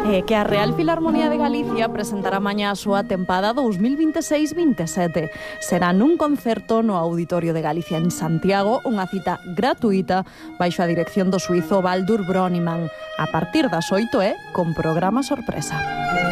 Que a Real Filarmonía de Galicia presentará mañá a súa tempada 2026-27. Será nun concerto no Auditorio de Galicia en Santiago, unha cita gratuita baixo a dirección do suízo Baldur Broniman, a partir das 8, con programa sorpresa.